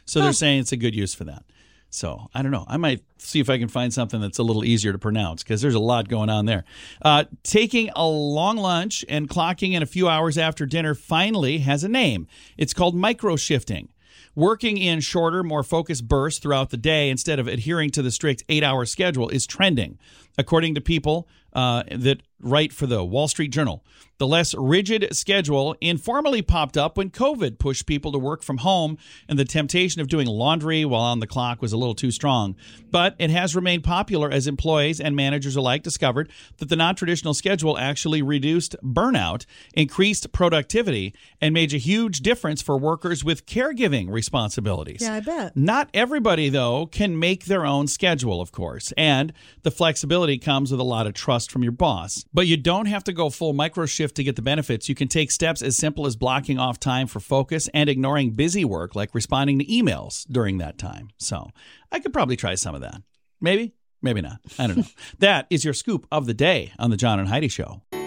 So they're saying it's a good use for that. So I don't know. I might see if I can find something that's a little easier to pronounce because there's a lot going on there. Taking a long lunch and clocking in a few hours after dinner finally has a name. It's called micro-shifting. Working in shorter, more focused bursts throughout the day instead of adhering to the strict 8-hour schedule is trending, according to people that write for the Wall Street Journal. The less rigid schedule informally popped up when COVID pushed people to work from home, and the temptation of doing laundry while on the clock was a little too strong. But it has remained popular as employees and managers alike discovered that the non-traditional schedule actually reduced burnout, increased productivity, and made a huge difference for workers with caregiving responsibilities. Yeah, I bet. Not everybody, though, can make their own schedule, of course, and the flexibility comes with a lot of trust from your boss. But you don't have to go full micro shift to get the benefits. You can take steps as simple as blocking off time for focus and ignoring busy work like responding to emails during that time. So I could probably try some of that. Maybe, maybe not. I don't know. That is your scoop of the day on the John and Heidi Show.